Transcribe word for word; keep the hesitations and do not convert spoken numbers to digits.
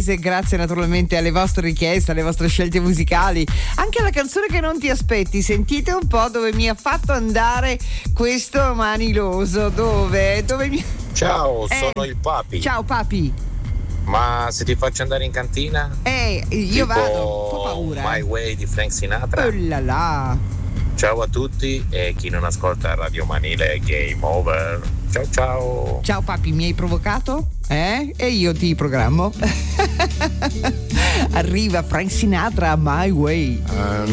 paese, grazie naturalmente alle vostre richieste, alle vostre scelte musicali, anche alla canzone che non ti aspetti. Sentite un po' dove mi ha fatto andare questo maniloso, dove? Dove mi... Ciao, eh, sono il Papi. Ciao Papi. Ma se ti faccio andare in cantina? Eh, io tipo vado, ho paura. My Way di Frank Sinatra. Oh là là. Ciao a tutti e chi non ascolta Radio Manile, game over. Ciao ciao. Ciao Papi, mi hai provocato? Eh? E io ti programmo. Arriva Frank Sinatra, My Way. Um.